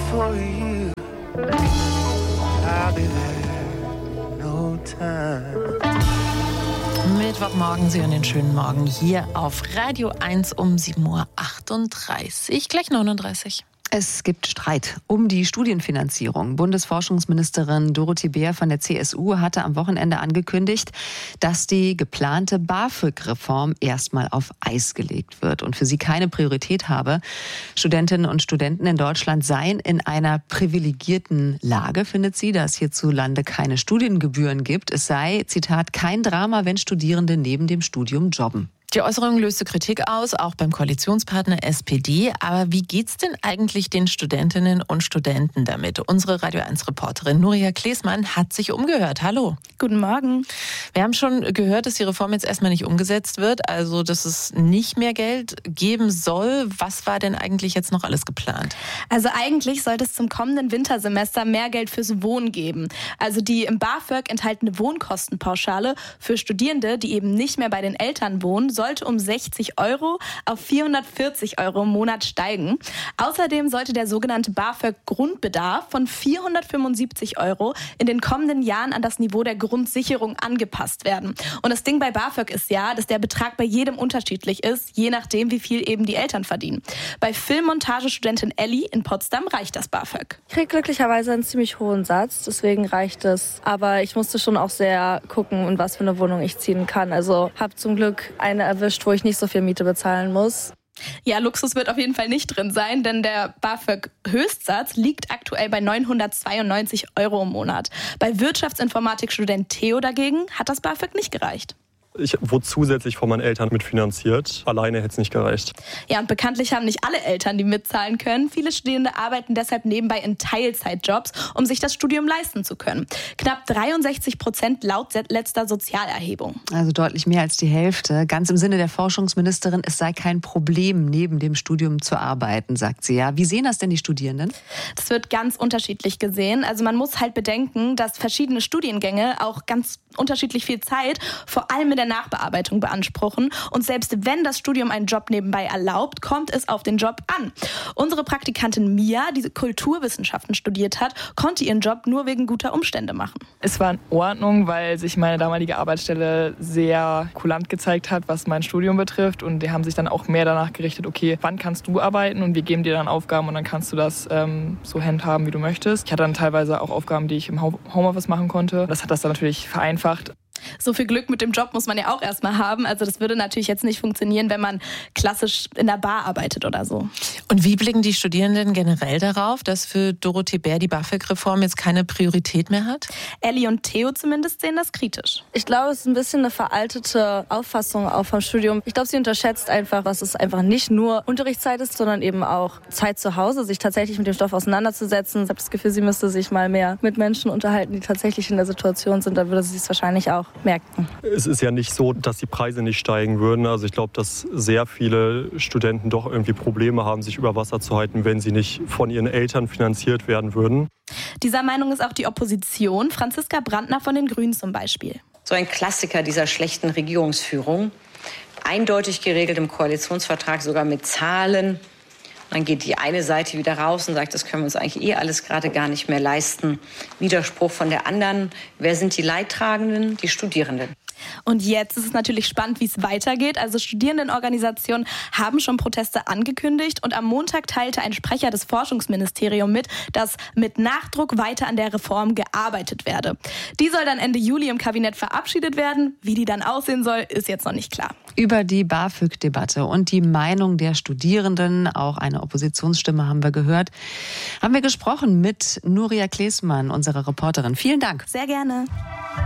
for you. I'll be there, no time. Mittwochmorgen, Sie hören den schönen Morgen hier auf Radio 1 um 7.38 Uhr, gleich 39. Es gibt Streit um die Studienfinanzierung. Bundesforschungsministerin Dorothee Bär von der CSU hatte am Wochenende angekündigt, dass die geplante BAföG-Reform erstmal auf Eis gelegt wird und für sie keine Priorität habe. Studentinnen und Studenten in Deutschland seien in einer privilegierten Lage, findet sie, da es hierzulande keine Studiengebühren gibt. Es sei, Zitat, kein Drama, wenn Studierende neben dem Studium jobben. Die Äußerung löste Kritik aus, auch beim Koalitionspartner SPD. Aber wie geht's denn eigentlich den Studentinnen und Studenten damit? Unsere Radio 1-Reporterin Nuria Klesmann hat sich umgehört. Hallo. Guten Morgen. Wir haben schon gehört, dass die Reform jetzt erstmal nicht umgesetzt wird, also dass es nicht mehr Geld geben soll. Was war denn eigentlich jetzt noch alles geplant? Also eigentlich sollte es zum kommenden Wintersemester mehr Geld fürs Wohnen geben. Also die im BAföG enthaltene Wohnkostenpauschale für Studierende, die eben nicht mehr bei den Eltern wohnen, sollte um 60 Euro auf 440 Euro im Monat steigen. Außerdem sollte der sogenannte BAföG-Grundbedarf von 475 Euro in den kommenden Jahren an das Niveau der Grundsicherung angepasst werden. Und das Ding bei BAföG ist ja, dass der Betrag bei jedem unterschiedlich ist, je nachdem, wie viel eben die Eltern verdienen. Bei Filmmontagestudentin Ellie in Potsdam reicht das BAföG. Ich kriege glücklicherweise einen ziemlich hohen Satz, deswegen reicht es. Aber ich musste schon auch sehr gucken, in was für eine Wohnung ich ziehen kann. Also habe zum Glück eine erwischt, wo ich nicht so viel Miete bezahlen muss. Ja, Luxus wird auf jeden Fall nicht drin sein, denn der BAföG-Höchstsatz liegt aktuell bei 992 Euro im Monat. Bei Wirtschaftsinformatik-Student Theo dagegen hat das BAföG nicht gereicht. Ich wurde zusätzlich von meinen Eltern mitfinanziert. Alleine hätte es nicht gereicht. Ja, und bekanntlich haben nicht alle Eltern, die mitzahlen können. Viele Studierende arbeiten deshalb nebenbei in Teilzeitjobs, um sich das Studium leisten zu können. Knapp 63% laut letzter Sozialerhebung. Also deutlich mehr als die Hälfte. Ganz im Sinne der Forschungsministerin, es sei kein Problem, neben dem Studium zu arbeiten, sagt sie. Ja, wie sehen das denn die Studierenden? Das wird ganz unterschiedlich gesehen. Also man muss halt bedenken, dass verschiedene Studiengänge auch ganz unterschiedlich viel Zeit, vor allem in der Nachbearbeitung, beanspruchen. Und selbst wenn das Studium einen Job nebenbei erlaubt, kommt es auf den Job an. Unsere Praktikantin Mia, die Kulturwissenschaften studiert hat, konnte ihren Job nur wegen guter Umstände machen. Es war in Ordnung, weil sich meine damalige Arbeitsstelle sehr kulant gezeigt hat, was mein Studium betrifft. Und die haben sich dann auch mehr danach gerichtet, okay, wann kannst du arbeiten? Und wir geben dir dann Aufgaben und dann kannst du das so handhaben, wie du möchtest. Ich hatte dann teilweise auch Aufgaben, die ich im Homeoffice machen konnte. Das hat das dann natürlich vereinfacht. So viel Glück mit dem Job muss man ja auch erstmal haben. Also das würde natürlich jetzt nicht funktionieren, wenn man klassisch in der Bar arbeitet oder so. Und wie blicken die Studierenden generell darauf, dass für Dorothee Bär die BAföG-Reform jetzt keine Priorität mehr hat? Ellie und Theo zumindest sehen das kritisch. Ich glaube, es ist ein bisschen eine veraltete Auffassung auch vom Studium. Ich glaube, sie unterschätzt einfach, dass es einfach nicht nur Unterrichtszeit ist, sondern eben auch Zeit zu Hause, sich tatsächlich mit dem Stoff auseinanderzusetzen. Ich habe das Gefühl, sie müsste sich mal mehr mit Menschen unterhalten, die tatsächlich in der Situation sind. Da würde sie es wahrscheinlich auch merken. Es ist ja nicht so, dass die Preise nicht steigen würden. Also ich glaube, dass sehr viele Studenten doch irgendwie Probleme haben, sich über Wasser zu halten, wenn sie nicht von ihren Eltern finanziert werden würden. Dieser Meinung ist auch die Opposition. Franziska Brandner von den Grünen zum Beispiel. So ein Klassiker dieser schlechten Regierungsführung. Eindeutig geregelt im Koalitionsvertrag, sogar mit Zahlen. Dann geht die eine Seite wieder raus und sagt, das können wir uns eigentlich alles gerade gar nicht mehr leisten. Widerspruch von der anderen. Wer sind die Leidtragenden? Die Studierenden. Und jetzt ist es natürlich spannend, wie es weitergeht. Also Studierendenorganisationen haben schon Proteste angekündigt und am Montag teilte ein Sprecher des Forschungsministeriums mit, dass mit Nachdruck weiter an der Reform gearbeitet werde. Die soll dann Ende Juli im Kabinett verabschiedet werden. Wie die dann aussehen soll, ist jetzt noch nicht klar. Über die BAföG-Debatte und die Meinung der Studierenden, auch eine Oppositionsstimme haben wir gehört, haben wir gesprochen mit Nuria Klesmann, unserer Reporterin. Vielen Dank. Sehr gerne.